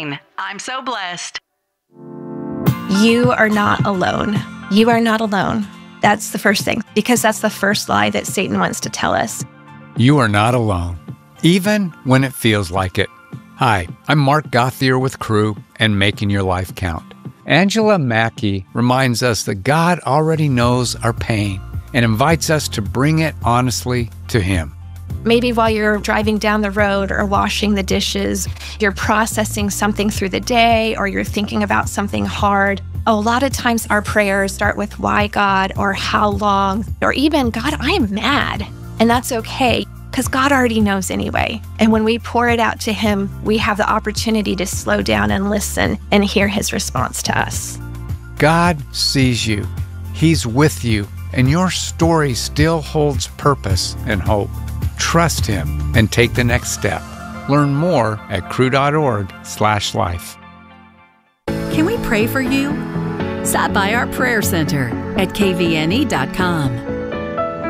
pain. I'm so blessed. You are not alone. You are not alone. That's the first thing, because that's the first lie that Satan wants to tell us. You are not alone, even when it feels like it. Hi, I'm Mark Gauthier with Crew and Making Your Life Count. Angela Mackey reminds us that God already knows our pain and invites us to bring it honestly to Him. Maybe while you're driving down the road or washing the dishes, you're processing something through the day, or you're thinking about something hard. A lot of times our prayers start with why God, or how long, or even God, I am mad. And that's okay, because God already knows anyway. And when we pour it out to Him, we have the opportunity to slow down and listen and hear His response to us. God sees you. He's with you, and your story still holds purpose and hope. Trust Him and take the next step. Learn more at cru.org/life. Can we pray for you? Stop by our prayer center at kvne.com.